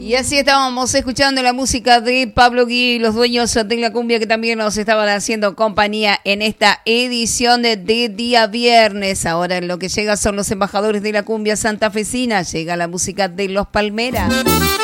Y así estábamos escuchando la música de Pablo Gui, los dueños de la cumbia, que también nos estaban haciendo compañía en esta edición de día viernes. Ahora lo que llega son los embajadores de la cumbia santafesina. Llega la música de Los Palmeras.